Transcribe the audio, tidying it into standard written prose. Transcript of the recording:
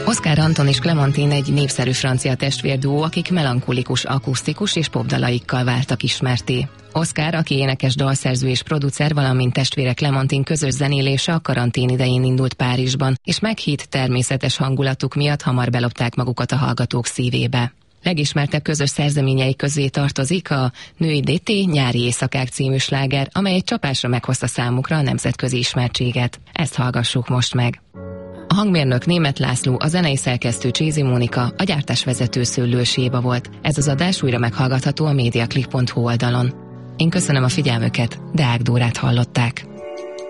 Oscar Anton és Clementine egy népszerű francia testvérduó, akik melankolikus, akusztikus és popdalaikkal váltak ismertté. Oscar, aki énekes, dalszerző és producer, valamint testvére Clementine közös zenélése a karantén idején indult Párizsban, és meghitt természetes hangulatuk miatt hamar belopták magukat a hallgatók szívébe. Legismertebb közös szerzeményei közé tartozik a Nuit d'été, nyári éjszakák című sláger, amely egy csapásra meghozta számukra a nemzetközi ismertséget. Ezt hallgassuk most meg. A hangmérnök Németh László, a zenei szerkesztő Csézi Mónika, a gyártásvezető Szőlős Éva volt. Ez az adás újra meghallgatható a mediaclick.hu oldalon. Én köszönöm a figyelmüket, Deák Dórát hallották.